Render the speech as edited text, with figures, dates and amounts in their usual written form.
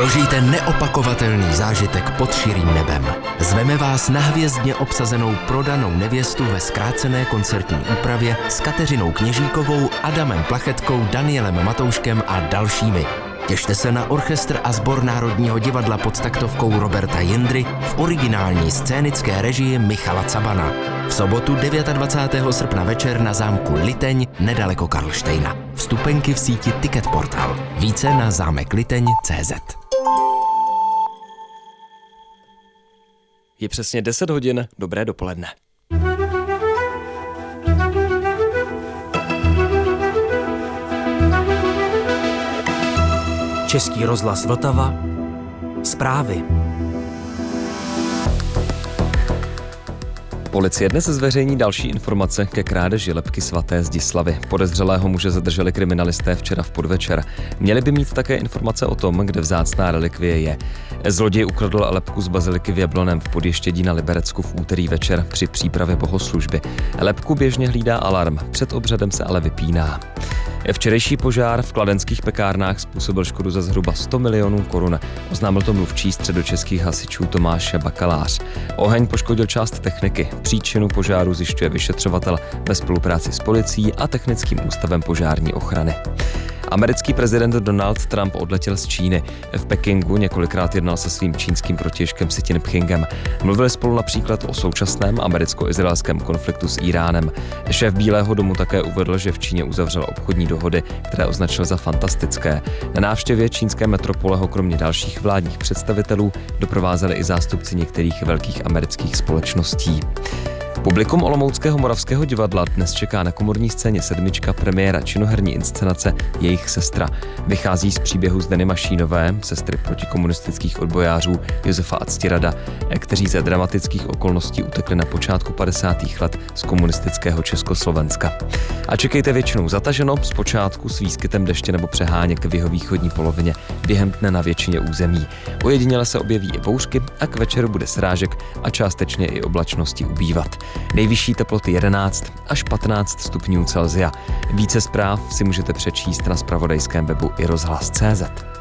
Prožijte neopakovatelný zážitek pod širým nebem. Zveme vás na hvězdně obsazenou Prodanou nevěstu ve zkrácené koncertní úpravě s Kateřinou Kněžíkovou, Adamem Plachetkou, Danielem Matouškem a dalšími. Těšte se na orchestr a sbor Národního divadla pod taktovkou Roberta Jindry v originální scénické režii Michala Cabana. V sobotu 29. srpna večer na zámku Liteň nedaleko Karlštejna. Vstupenky v síti Ticket Portal. Více na zámekliteň.cz. Je přesně 10 hodin, dobré dopoledne. Český rozhlas Vltava. Zprávy. Policie dnes zveřejní další informace ke krádeži lebky svaté Zdislavy. Podezřelého muže zadrželi kriminalisté včera v podvečer. Měli by mít také informace o tom, kde vzácná relikvie je. Zloděj ukradl lebku z baziliky v Jablonném v Podještědí na Liberecku v úterý večer při přípravě bohoslužby. Lebku běžně hlídá alarm, před obřadem se ale vypíná. Včerejší požár v kladenských pekárnách způsobil škodu za zhruba 100 milionů korun. Oznámil to mluvčí středočeských hasičů Tomáš Bakalář. Oheň poškodil část techniky. Příčinu požáru zjišťuje vyšetřovatel ve spolupráci s policií a Technickým ústavem požární ochrany. Americký prezident Donald Trump odletěl z Číny. V Pekingu několikrát jednal se svým čínským protějškem Xi Jinpingem. Mluvili spolu například o současném americko-izraelském konfliktu s Íránem. Šéf Bílého domu také uvedl, že v Číně uzavřel obchodní dohody, které označil za fantastické. Na návštěvě čínské metropole ho kromě dalších vládních představitelů doprovázeli i zástupci některých velkých amerických společností. Publikum Olomouckého Moravského divadla dnes čeká na komorní scéně sedmička premiéra činoherní inscenace Jejich sestra. Vychází z příběhu Zdeny Mašínové, sestry protikomunistických odbojářů Josefa a Ctirada, kteří za dramatických okolností utekli na počátku 50. let z komunistického Československa. A čekejte většinou zataženo, zpočátku s výskytem deště nebo přeháněk v jihovýchodní polovině, během dne na většině území. Ojediněle se objeví i bouřky a k večeru bude srážek a částečně i oblačnosti ubývat. Nejvyšší teploty 11 až 15 stupňů Celsia. Více zpráv si můžete přečíst na zpravodajském webu iRozhlas.cz.